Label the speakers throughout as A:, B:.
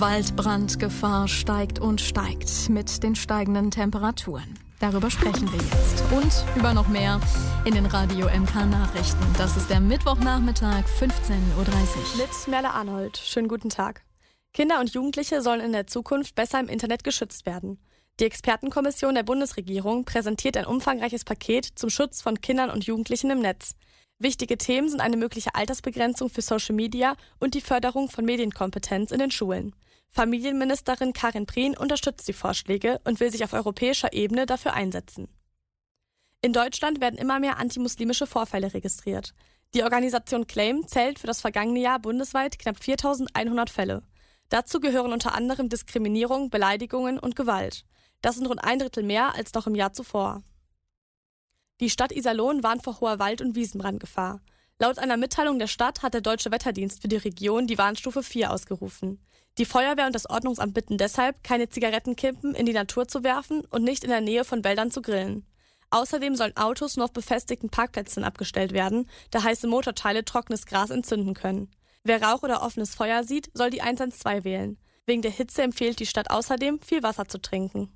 A: Waldbrandgefahr steigt und steigt mit den steigenden Temperaturen. Darüber sprechen wir jetzt und über noch mehr in den Radio MK Nachrichten. Das ist der Mittwochnachmittag, 15:30 Uhr.
B: Mit Merle Arnold. Schönen guten Tag. Kinder und Jugendliche sollen in der Zukunft besser im Internet geschützt werden. Die Expertenkommission der Bundesregierung präsentiert ein umfangreiches Paket zum Schutz von Kindern und Jugendlichen im Netz. Wichtige Themen sind eine mögliche Altersbegrenzung für Social Media und die Förderung von Medienkompetenz in den Schulen. Familienministerin Karin Prien unterstützt die Vorschläge und will sich auf europäischer Ebene dafür einsetzen. In Deutschland werden immer mehr antimuslimische Vorfälle registriert. Die Organisation Claim zählt für das vergangene Jahr bundesweit knapp 4.100 Fälle. Dazu gehören unter anderem Diskriminierung, Beleidigungen und Gewalt. Das sind rund 1/3 mehr als noch im Jahr zuvor. Die Stadt Iserlohn warnt vor hoher Wald- und Wiesenbrandgefahr. Laut einer Mitteilung der Stadt hat der Deutsche Wetterdienst für die Region die Warnstufe 4 ausgerufen. Die Feuerwehr und das Ordnungsamt bitten deshalb, keine Zigarettenkippen in die Natur zu werfen und nicht in der Nähe von Wäldern zu grillen. Außerdem sollen Autos nur auf befestigten Parkplätzen abgestellt werden, da heiße Motorteile trockenes Gras entzünden können. Wer Rauch oder offenes Feuer sieht, soll die 112 wählen. Wegen der Hitze empfiehlt die Stadt außerdem, viel Wasser zu trinken.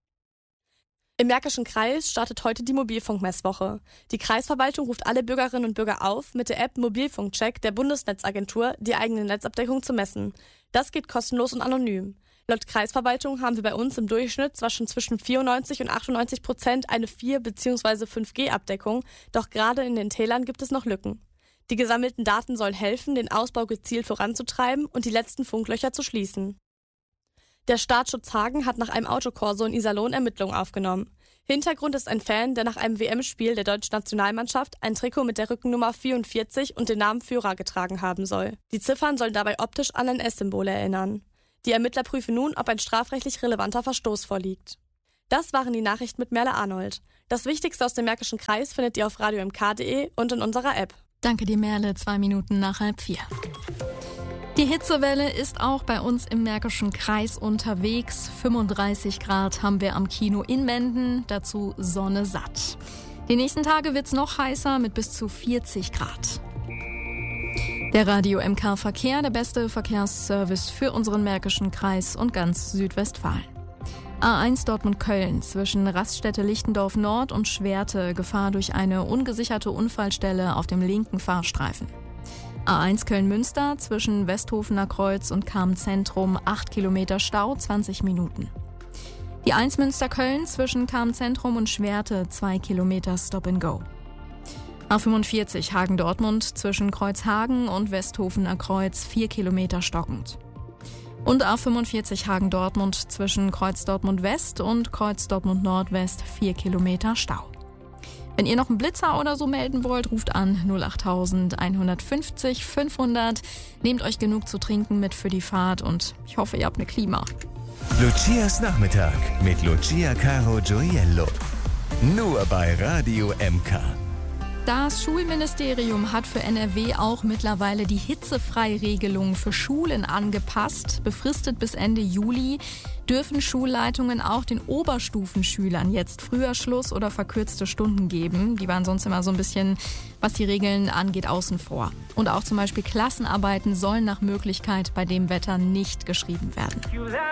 B: Im Märkischen Kreis startet heute die Mobilfunkmesswoche. Die Kreisverwaltung ruft alle Bürgerinnen und Bürger auf, mit der App Mobilfunkcheck der Bundesnetzagentur die eigene Netzabdeckung zu messen. Das geht kostenlos und anonym. Laut Kreisverwaltung haben wir bei uns im Durchschnitt zwar schon zwischen 94% und 98% eine 4- bzw. 5G-Abdeckung, doch gerade in den Tälern gibt es noch Lücken. Die gesammelten Daten sollen helfen, den Ausbau gezielt voranzutreiben und die letzten Funklöcher zu schließen. Der Staatsschutz Hagen hat nach einem Autokorso in Iserlohn Ermittlungen aufgenommen. Hintergrund ist ein Fan, der nach einem WM-Spiel der deutschen Nationalmannschaft ein Trikot mit der Rückennummer 44 und den Namen Führer getragen haben soll. Die Ziffern sollen dabei optisch an NS-Symbole erinnern. Die Ermittler prüfen nun, ob ein strafrechtlich relevanter Verstoß vorliegt. Das waren die Nachrichten mit Merle Arnold. Das Wichtigste aus dem Märkischen Kreis findet ihr auf radiomk.de und in unserer App.
A: Danke dir, Merle, 2 Minuten nach 3:30. Die Hitzewelle ist auch bei uns im Märkischen Kreis unterwegs. 35 Grad haben wir am Kino in Menden, dazu Sonne satt. Die nächsten Tage wird's noch heißer mit bis zu 40 Grad. Der Radio MK Verkehr, der beste Verkehrsservice für unseren Märkischen Kreis und ganz Südwestfalen. A1 Dortmund-Köln zwischen Raststätte Lichtendorf Nord und Schwerte, Gefahr durch eine ungesicherte Unfallstelle auf dem linken Fahrstreifen. A1 Köln-Münster zwischen Westhofener Kreuz und Cham-Zentrum 8 Kilometer Stau, 20 Minuten. Die 1 Münster-Köln zwischen Cham-Zentrum und Schwerte 2 Kilometer Stop-and-Go. A45 Hagen-Dortmund zwischen Kreuzhagen und Westhofener Kreuz 4 Kilometer stockend. Und A45 Hagen-Dortmund zwischen Kreuz Dortmund West und Kreuz Dortmund Nordwest 4 Kilometer Stau. Wenn ihr noch einen Blitzer oder so melden wollt, ruft an 08000 150 500. Nehmt euch genug zu trinken mit für die Fahrt und ich hoffe, ihr habt eine Klima.
C: Lucias Nachmittag mit Lucia Caro Gioiello. Nur bei Radio MK.
A: Das Schulministerium hat für NRW auch mittlerweile die Hitzefreiregelung für Schulen angepasst. Befristet bis Ende Juli dürfen Schulleitungen auch den Oberstufenschülern jetzt früher Schluss oder verkürzte Stunden geben. Die waren sonst immer so ein bisschen, was die Regeln angeht, außen vor. Und auch zum Beispiel Klassenarbeiten sollen nach Möglichkeit bei dem Wetter nicht geschrieben werden.